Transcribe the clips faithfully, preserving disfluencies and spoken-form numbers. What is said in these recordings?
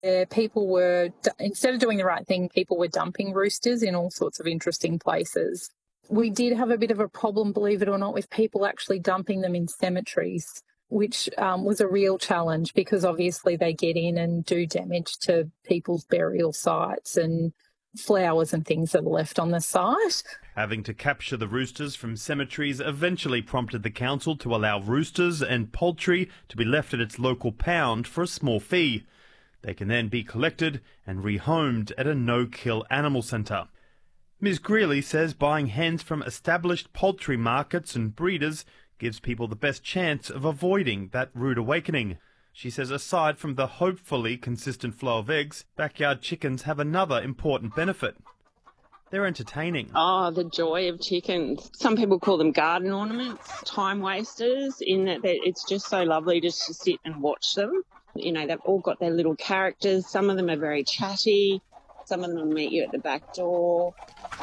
Uh, people were, instead of doing the right thing, people were dumping roosters in all sorts of interesting places. We did have a bit of a problem, believe it or not, with people actually dumping them in cemeteries, which um, was a real challenge because obviously they get in and do damage to people's burial sites and flowers and things that are left on the site. Having to capture the roosters from cemeteries eventually prompted the council to allow roosters and poultry to be left at its local pound for a small fee. They can then be collected and rehomed at a no-kill animal centre. Miz Greeley says buying hens from established poultry markets and breeders gives people the best chance of avoiding that rude awakening. She says aside from the hopefully consistent flow of eggs, backyard chickens have another important benefit. They're entertaining. Oh, the joy of chickens. Some people call them garden ornaments, time wasters, in that it's just so lovely just to sit and watch them. You know, they've all got their little characters. Some of them are very chatty. Some of them will meet you at the back door.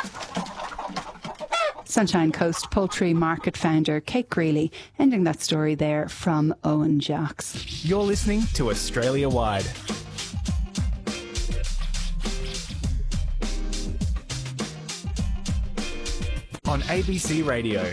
Sunshine Coast Poultry Market founder Kate Greeley, ending that story there from Owen Jacks. You're listening to Australia Wide. On A B C Radio.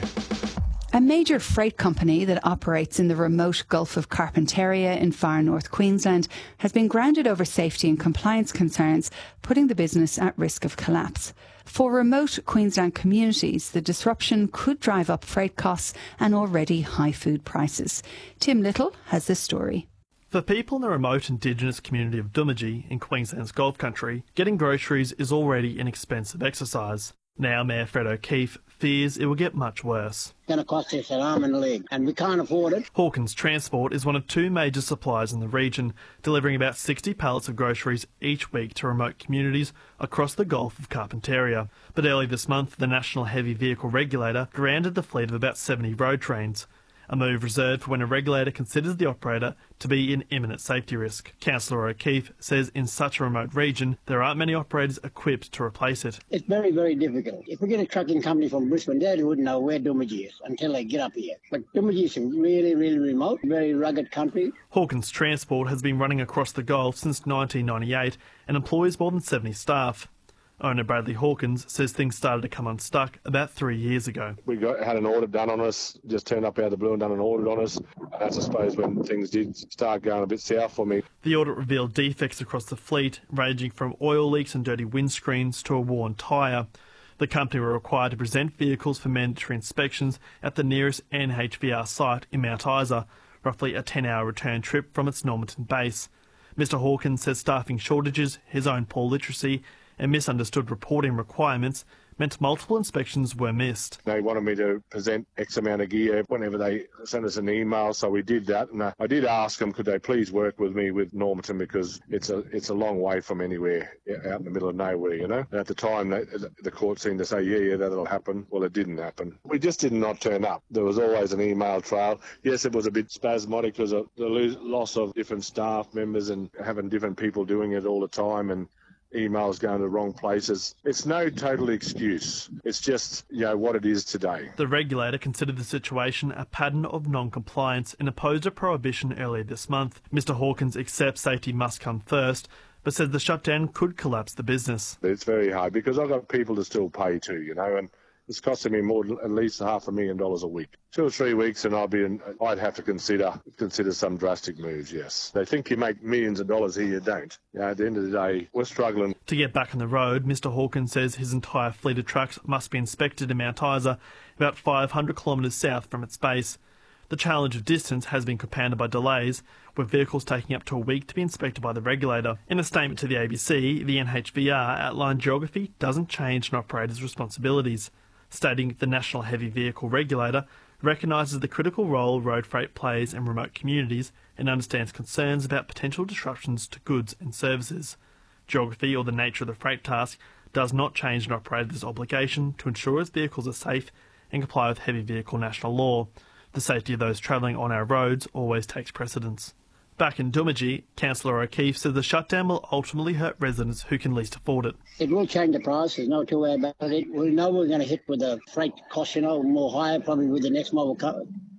A major freight company that operates in the remote Gulf of Carpentaria in far north Queensland has been grounded over safety and compliance concerns, putting the business at risk of collapse. For remote Queensland communities, the disruption could drive up freight costs and already high food prices. Tim Little has this story. For people in the remote Indigenous community of Doomadgee in Queensland's Gulf Country, getting groceries is already an expensive exercise. Now Mayor Fred O'Keefe fears it will get much worse. It's going to cost us an arm and a leg, and we can't afford it. Hawkins Transport is one of two major suppliers in the region, delivering about sixty pallets of groceries each week to remote communities across the Gulf of Carpentaria. But early this month, the National Heavy Vehicle Regulator grounded the fleet of about seventy road trains, a move reserved for when a regulator considers the operator to be in imminent safety risk. Councillor O'Keefe says in such a remote region, there aren't many operators equipped to replace it. It's very, very difficult. If we get a trucking company from Brisbane, they wouldn't know where Doomadgee is until they get up here. But Doomadgee is a really, really remote, very rugged country. Hawkins Transport has been running across the Gulf since nineteen ninety-eight and employs more than seventy staff. Owner Bradley Hawkins says things started to come unstuck about three years ago. We got, had an audit done on us, just turned up out of the blue and done an audit on us. That's, I suppose, when things did start going a bit south for me. The audit revealed defects across the fleet, ranging from oil leaks and dirty windscreens to a worn tyre. The company were required to present vehicles for mandatory inspections at the nearest N H V R site in Mount Isa, roughly a ten-hour return trip from its Normanton base. Mister Hawkins says staffing shortages, his own poor literacy and misunderstood reporting requirements meant multiple inspections were missed. They wanted me to present X amount of gear whenever they sent us an email, so we did that. And I did ask them, could they please work with me with Normanton, because it's a it's a long way from anywhere, out in the middle of nowhere, you know. And at the time, they, the court seemed to say, yeah, yeah, that'll happen. Well, it didn't happen. We just did not turn up. There was always an email trail. Yes, it was a bit spasmodic because of the loss of different staff members and having different people doing it all the time, and emails going to the wrong places. It's no total excuse. It's just, you know, what it is today. The regulator considered the situation a pattern of non-compliance and imposed a prohibition earlier this month. Mister Hawkins accepts safety must come first, but says the shutdown could collapse the business. It's very hard because I've got people to still pay to, you know, and it's costing me more than at least half a million dollars a week. Two or three weeks and I'll be in, I'd have to consider consider some drastic moves, yes. They think you make millions of dollars here, you don't. You know, at the end of the day, we're struggling. To get back on the road, Mister Hawkins says his entire fleet of trucks must be inspected in Mount Isa, about five hundred kilometres south from its base. The challenge of distance has been compounded by delays, with vehicles taking up to a week to be inspected by the regulator. In a statement to the A B C, the N H V R outlined geography doesn't change an operator's responsibilities, stating the National Heavy Vehicle Regulator recognises the critical role road freight plays in remote communities and understands concerns about potential disruptions to goods and services. Geography, or the nature of the freight task, does not change an operator's obligation to ensure its vehicles are safe and comply with heavy vehicle national law. The safety of those travelling on our roads always takes precedence. Back in Doomadgee, Councillor O'Keefe says the shutdown will ultimately hurt residents who can least afford it. It will change the price, there's no two way about it. We know we're going to hit with the freight cost, you know, more higher, probably with the next mobile co-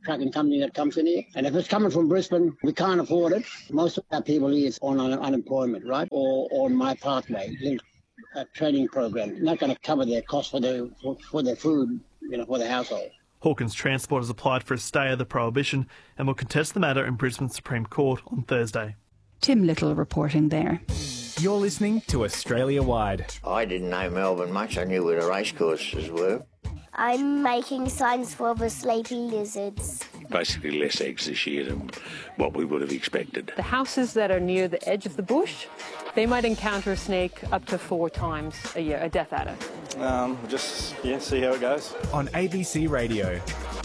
trucking company that comes in here. And if it's coming from Brisbane, we can't afford it. Most of our people here is on un- unemployment, right? Or on My Pathway, little uh, training program. Not going to cover their cost for their, for, for their food, you know, for the household. Hawkins Transport has applied for a stay of the prohibition and will contest the matter in Brisbane Supreme Court on Thursday. Tim Little reporting there. You're listening to Australia Wide. I didn't know Melbourne much. I knew where the racecourses were. I'm making signs for the sleepy lizards. Basically less eggs this year than what we would have expected. The houses that are near the edge of the bush, they might encounter a snake up to four times a year, a death adder. Um, just, yeah, see how it goes. On A B C Radio.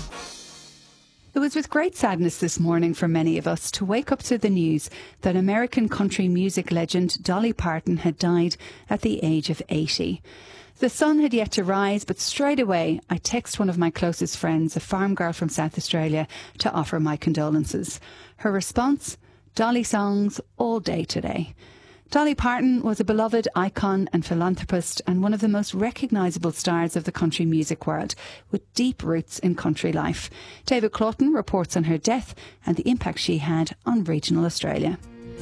It was with great sadness this morning for many of us to wake up to the news that American country music legend Dolly Parton had died at the age of eighty. The sun had yet to rise, but straight away I text one of my closest friends, a farm girl from South Australia, to offer my condolences. Her response? Dolly songs all day today. Dolly Parton was a beloved icon and philanthropist and one of the most recognisable stars of the country music world, with deep roots in country life. David Claughton reports on her death and the impact she had on regional Australia.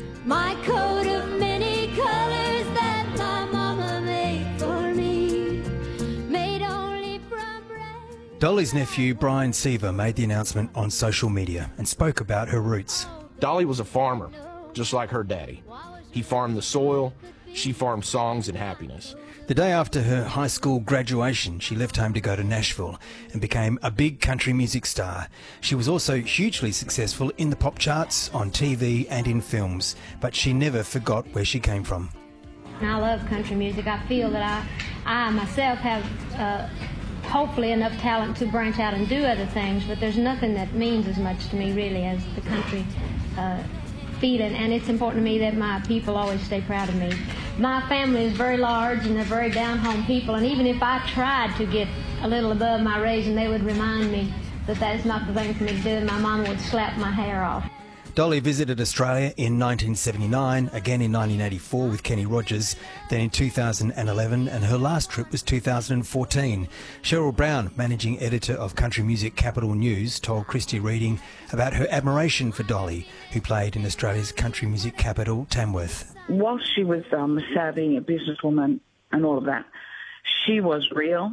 My coat of many colours that my mama made for me, made only from rain. Dolly's nephew Brian Seaver made the announcement on social media and spoke about her roots. Dolly was a farmer, just like her daddy. He farmed the soil, she farmed songs and happiness. The day after her high school graduation, she left home to go to Nashville and became a big country music star. She was also hugely successful in the pop charts, on T V and in films, but she never forgot where she came from. I love country music. I feel that I, I myself have uh, hopefully enough talent to branch out and do other things, but there's nothing that means as much to me really as the country uh, feeling, and it's important to me that my people always stay proud of me. My family is very large and they're very down-home people, and even if I tried to get a little above my raising, they would remind me that that is not the thing for me to do, and my mama would slap my hair off. Dolly visited Australia in nineteen seventy-nine, again in nineteen eighty-four with Kenny Rogers, then in two thousand eleven, and her last trip was two thousand fourteen. Cheryl Brown, managing editor of Country Music Capital News, told Christy Reading about her admiration for Dolly, who played in Australia's country music capital, Tamworth. Whilst she was um, savvy, a businesswoman and all of that, she was real.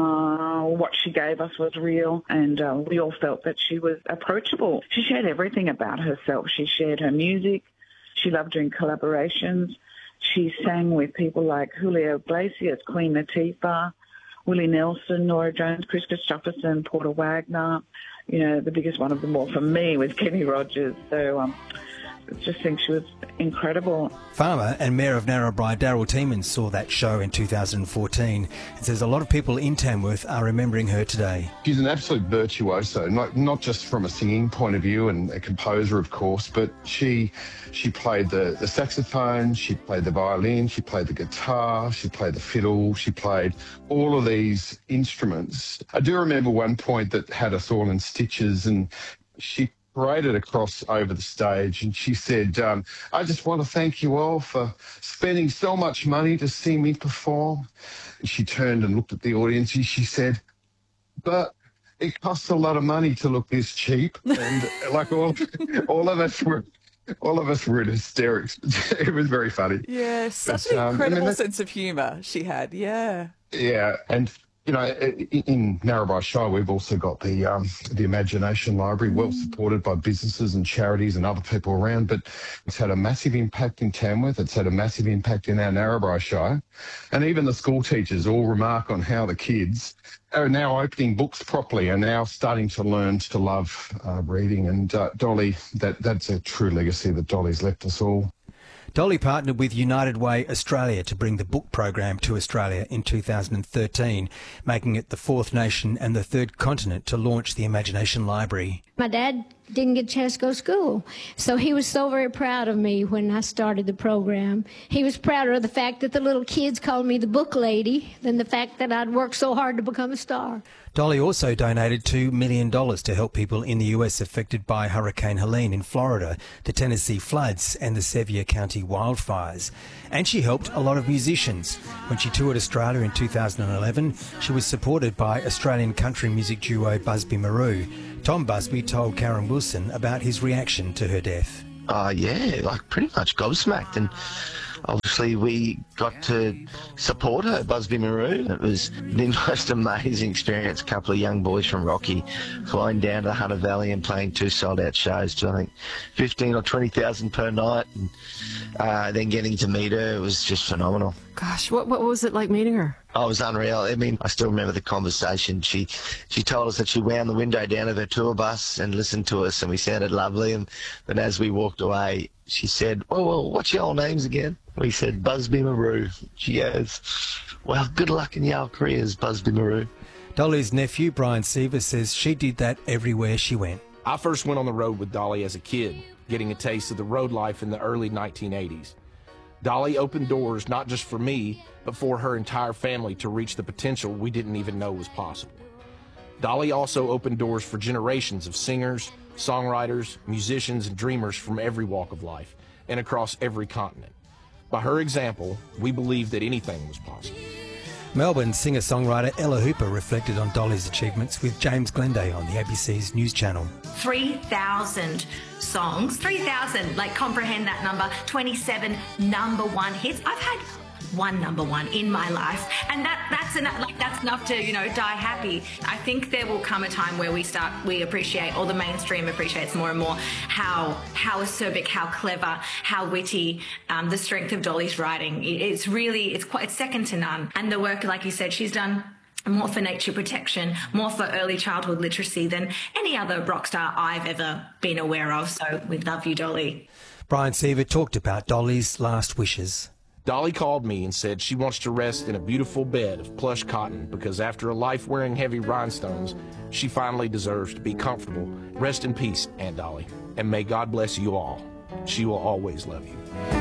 Uh, what she gave us was real, and uh, we all felt that she was approachable. She shared everything about herself. She shared her music. She loved doing collaborations. She sang with people like Julio Iglesias, Queen Latifah, Willie Nelson, Nora Jones, Chris Christopherson, Porter Wagner. You know, the biggest one of them all for me was Kenny Rogers. So um, I just think she was incredible. Farmer and Mayor of Narrabri, Daryl Tiemann, saw that show in two thousand fourteen and says a lot of people in Tamworth are remembering her today. She's an absolute virtuoso, not not just from a singing point of view and a composer, of course, but she she played the, the saxophone, she played the violin, she played the guitar, she played the fiddle, she played all of these instruments. I do remember one point that had us all in stitches, and she paraded across over the stage and she said, um, I just want to thank you all for spending so much money to see me perform. And she turned and looked at the audience and she said, but it costs a lot of money to look this cheap. And like all, all of us were all of us were in hysterics. It was very funny. Yeah, such but, an incredible um, I mean, sense of humour she had, yeah. Yeah, and you know, in Narrabri Shire, we've also got the um, the Imagination Library, well supported by businesses and charities and other people around. But it's had a massive impact in Tamworth. It's had a massive impact in our Narrabri Shire. And even the school teachers all remark on how the kids are now opening books properly and now starting to learn to love uh, reading. And uh, Dolly, that that's a true legacy that Dolly's left us all. Dolly partnered with United Way Australia to bring the book program to Australia in two thousand thirteen, making it the fourth nation and the third continent to launch the Imagination Library. My dad didn't get a chance to go to school, so he was so very proud of me when I started the program. He was prouder of the fact that the little kids called me the book lady than the fact that I'd worked so hard to become a star. Dolly also donated two million dollars to help people in the U S affected by Hurricane Helene in Florida, the Tennessee floods and the Sevier County wildfires. And she helped a lot of musicians. When she toured Australia in two thousand eleven, she was supported by Australian country music duo Busby Marou. Tom Busby told Karen Wilson about his reaction to her death. Uh, yeah, like pretty much gobsmacked, and obviously we got to support her, Busby Marou. It was the most amazing experience. A couple of young boys from Rocky flying down to the Hunter Valley and playing two sold-out shows to, I think, fifteen or twenty thousand per night, and uh, then getting to meet her. It was just phenomenal. Gosh, what what was it like meeting her? Oh, it was unreal. I mean, I still remember the conversation. She she told us that she wound the window down of her tour bus and listened to us, and we sounded lovely. And then as we walked away, she said, "Oh, well, what's your names again?" We said, "Busby Marou." She goes, "Well, good luck in your careers, Busby Marou." Dolly's nephew, Brian Seaver, says she did that everywhere she went. I first went on the road with Dolly as a kid, getting a taste of the road life in the early nineteen eighties. Dolly opened doors not just for me, but for her entire family to reach the potential we didn't even know was possible. Dolly also opened doors for generations of singers, songwriters, musicians, and dreamers from every walk of life and across every continent. By her example, we believed that anything was possible. Melbourne singer-songwriter Ella Hooper reflected on Dolly's achievements with James Glenday on the A B C's News Channel. three thousand songs, three thousand, like comprehend that number, twenty-seven number one hits. I've had one number one in my life, and that that's enough, like that's enough to, you know, die happy. I think there will come a time where we start, we appreciate, or the mainstream appreciates more and more how how acerbic, how clever, how witty, um, the strength of Dolly's writing. It's really, it's quite, it's second to none. And the work, like you said, she's done more for nature protection, more for early childhood literacy than any other rock star I've ever been aware of. So we love you, Dolly. Brian Seaver talked about Dolly's last wishes. Dolly called me and said she wants to rest in a beautiful bed of plush cotton because after a life wearing heavy rhinestones, she finally deserves to be comfortable. Rest in peace, Aunt Dolly, and may God bless you all. She will always love you.